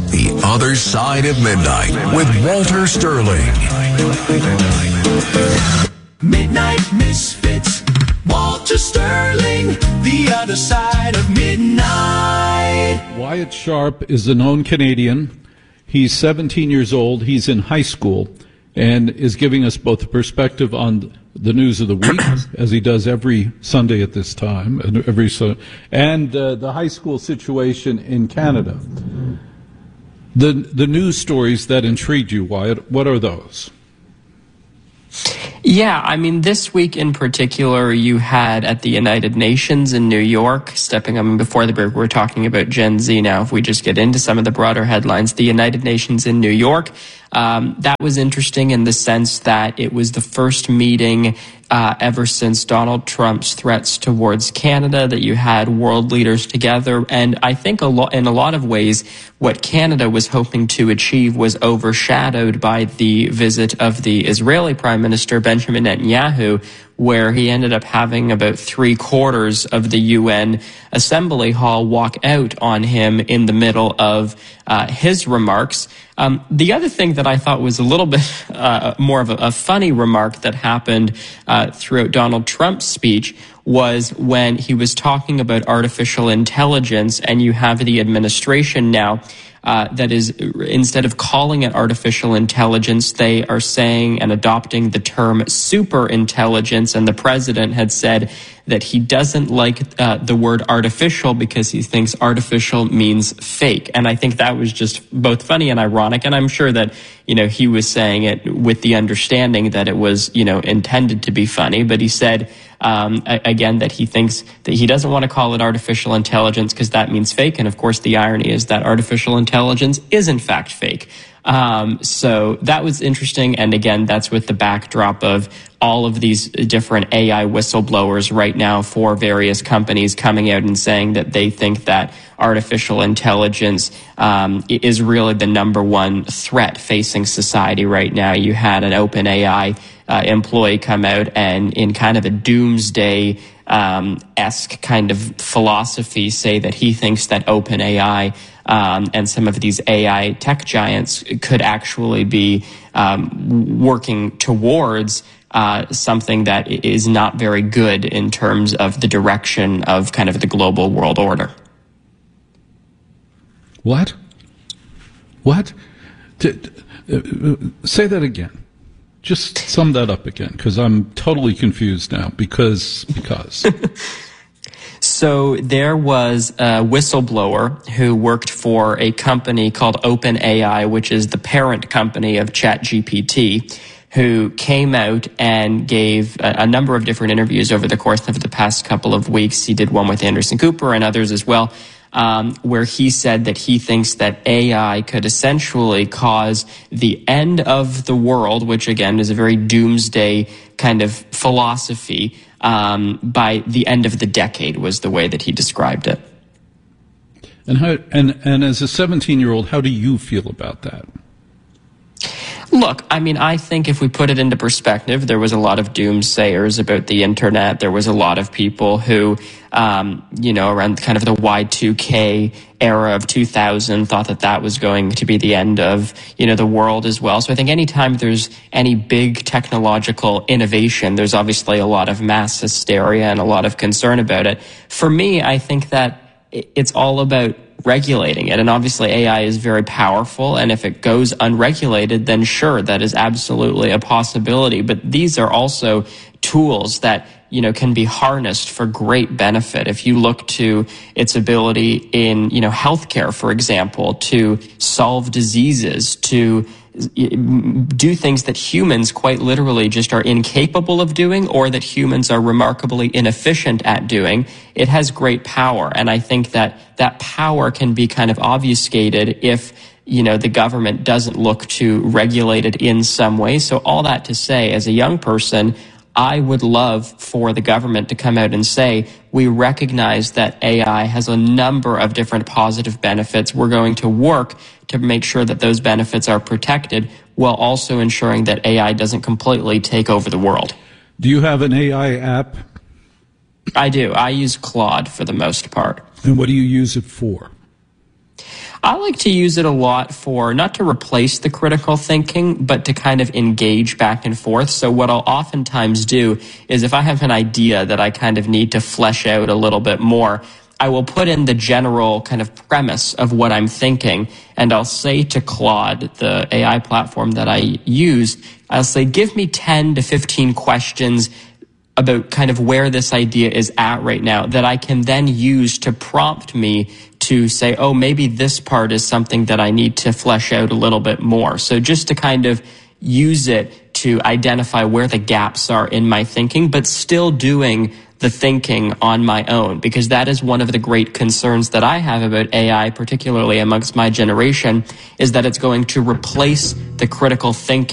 The Other Side of Midnight with Walter Sterling. Midnight Misfits, Walter Sterling, The Other Side of Midnight. Wyatt Sharp is a known Canadian. He's 17 years old. He's in high school and is giving us both a perspective on the news of the week, as he does every Sunday at this time, and the high school situation in Canada. The news stories that intrigued you, Wyatt, what are those? Yeah, I mean, this week in particular, you had at the United Nations in New York, before the break, we're talking about Gen Z now. If we just get into some of the broader headlines, the United Nations in New York, that was interesting in the sense that it was the first meeting ever since Donald Trump's threats towards Canada that you had world leaders together. And I think in a lot of ways, what Canada was hoping to achieve was overshadowed by the visit of the Israeli Prime Minister Benjamin Netanyahu, where he ended up having about 3/4 of the UN Assembly Hall walk out on him in the middle of his remarks. The other thing that I thought was a little bit more of a funny remark that happened throughout Donald Trump's speech was when he was talking about artificial intelligence, and you have the administration now that is, instead of calling it artificial intelligence, they are saying and adopting the term super intelligence. And the president had said that he doesn't like the word artificial because he thinks artificial means fake. And I think that was just both funny and ironic. And I'm sure that, he was saying it with the understanding that it was, intended to be funny. But he said, again, that he thinks that he doesn't want to call it artificial intelligence because that means fake. And of course, the irony is that artificial intelligence is in fact fake. So that was interesting. And again, that's with the backdrop of all of these different AI whistleblowers right now for various companies coming out and saying that they think that artificial intelligence is really the number one threat facing society right now. You had an OpenAI employee come out and in kind of a doomsday esque kind of philosophy say that he thinks that OpenAI and some of these AI tech giants could actually be working towards something that is not very good in terms of the direction of kind of the global world order. What? Say that again. Just sum that up again, because I'm totally confused now. Because. So there was a whistleblower who worked for a company called OpenAI, which is the parent company of ChatGPT, who came out and gave a number of different interviews over the course of the past couple of weeks. He did one with Anderson Cooper and others as well, where he said that he thinks that AI could essentially cause the end of the world, which again is a very doomsday kind of philosophy, by the end of the decade was the way that he described it. And as a 17-year-old, how do you feel about that? Look, I mean, I think if we put it into perspective, there was a lot of doomsayers about the internet. There was a lot of people who, around kind of the Y2K era of 2000 thought that that was going to be the end of, the world as well. So I think anytime there's any big technological innovation, there's obviously a lot of mass hysteria and a lot of concern about it. For me, I think that it's all about regulating it. And obviously AI is very powerful. And if it goes unregulated, then sure, that is absolutely a possibility. But these are also tools that, can be harnessed for great benefit. If you look to its ability in, healthcare, for example, to solve diseases, to do things that humans quite literally just are incapable of doing, or that humans are remarkably inefficient at doing, it has great power. And I think that that power can be kind of obfuscated if, the government doesn't look to regulate it in some way. So all that to say, as a young person, I would love for the government to come out and say, we recognize that AI has a number of different positive benefits. We're going to work to make sure that those benefits are protected while also ensuring that AI doesn't completely take over the world. Do you have an AI app? I do. I use Claude for the most part. And what do you use it for? I like to use it a lot for, not to replace the critical thinking, but to kind of engage back and forth. So what I'll oftentimes do is if I have an idea that I kind of need to flesh out a little bit more, I will put in the general kind of premise of what I'm thinking, and I'll say to Claude, the AI platform that I use, I'll say, give me 10 to 15 questions about kind of where this idea is at right now that I can then use to prompt me to say, oh, maybe this part is something that I need to flesh out a little bit more. So just to kind of use it to identify where the gaps are in my thinking, but still doing the thinking on my own, because that is one of the great concerns that I have about AI, particularly amongst my generation, is that it's going to replace the critical thinking